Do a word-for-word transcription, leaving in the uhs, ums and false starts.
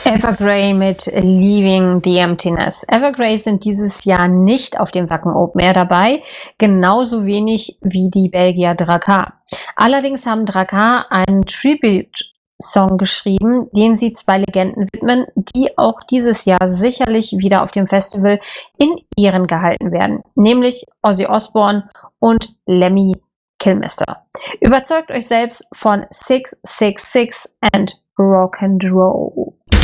Evergrey mit Leaving the Emptiness. Evergrey sind dieses Jahr nicht auf dem Wacken Open Air dabei, genauso wenig wie die Belgier Drakkar. Allerdings haben Drakkar einen Tribute-Song geschrieben, den sie zwei Legenden widmen, die auch dieses Jahr sicherlich wieder auf dem Festival in Ehren gehalten werden, nämlich Ozzy Osbourne und Lemmy Kilmister. Überzeugt euch selbst von six six six and Rock and Roll.